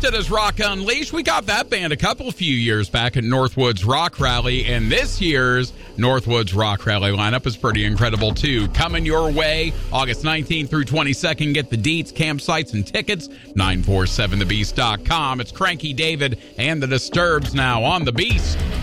It is Rock Unleashed. We got that band a few years back at Northwoods Rock Rally, and this year's Northwoods Rock Rally lineup is pretty incredible, too. Coming your way August 19th through 22nd. Get the deets, campsites, and tickets, 947thebeast.com. It's Cranky David and the Disturbs now on The Beast.